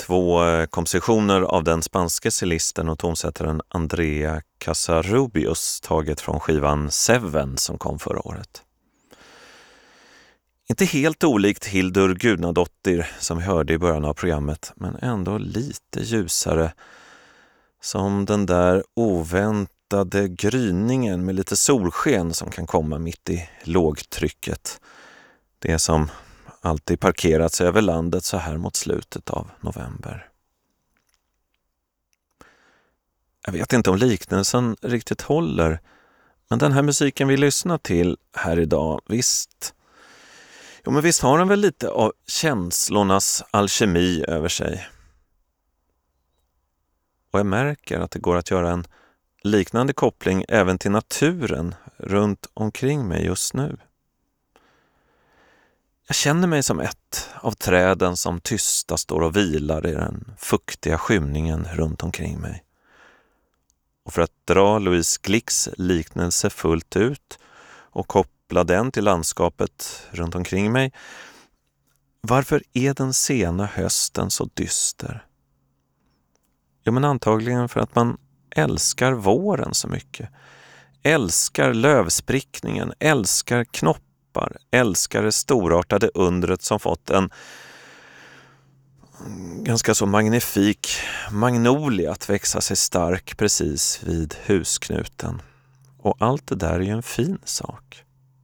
2 kompositioner av den spanske cellisten och tonsättaren Andrea Casarubius, taget från skivan Seven som kom förra året. Inte helt olikt Hildur Gudnadottir som vi hörde i början av programmet, men ändå lite ljusare, som den där oväntade gryningen med lite solsken som kan komma mitt i lågtrycket. Det som alltid parkerats över landet så här mot slutet av november. Jag vet inte om liknelsen riktigt håller, men den här musiken vi lyssnar till här idag, visst har den väl lite av känslornas alkemi över sig. Och jag märker att det går att göra en liknande koppling även till naturen runt omkring mig just nu. Jag känner mig som ett av träden som tysta står och vilar i den fuktiga skymningen runt omkring mig. Och för att dra Louise Glicks liknelse fullt ut och koppla den till landskapet runt omkring mig, varför är den sena hösten så dyster? Jo, men antagligen för att man älskar våren så mycket. Älskar lövsprickningen, älskar knoppar, älskar det storartade undret som fått en ganska så magnifik magnolia att växa sig stark precis vid husknuten. Och allt det där är ju en fin sak.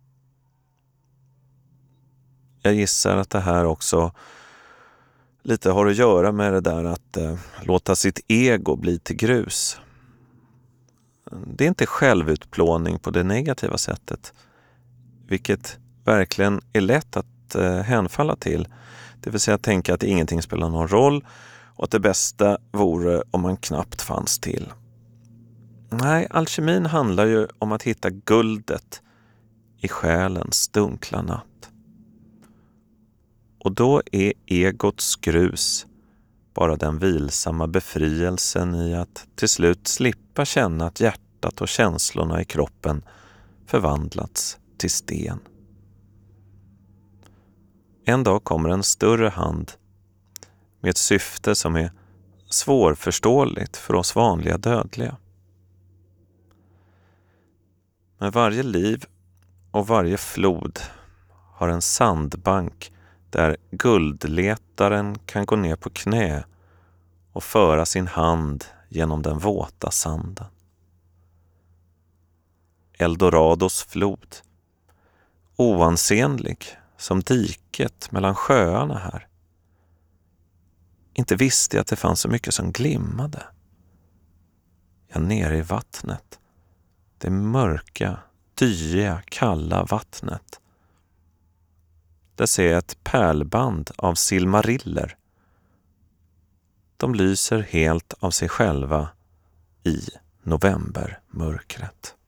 Jag gissar att det här också lite har att göra med det där att låta sitt ego bli till grus. Det är inte självutplåning på det negativa sättet, vilket verkligen är lätt att hänfalla till. Det vill säga tänka att ingenting spelar någon roll och att det bästa vore om man knappt fanns till. Nej, alkemin handlar ju om att hitta guldet i själens dunkla natt. Och då är egots grus bara den vilsamma befrielsen i att till slut slippa känna att hjärtat och känslorna i kroppen förvandlats till sten. En dag kommer en större hand med ett syfte som är svårförståeligt för oss vanliga dödliga. Men varje liv och varje flod har en sandbank där guldletaren kan gå ner på knä och föra sin hand genom den våta sanden. Eldorados flod, oansenlig som diket mellan sjöarna här. Inte visste jag att det fanns så mycket som glimmade. Jag nere i vattnet, det mörka, dyiga, kalla vattnet. Där ser jag ett pärlband av silmariller. De lyser helt av sig själva i novembermörkret.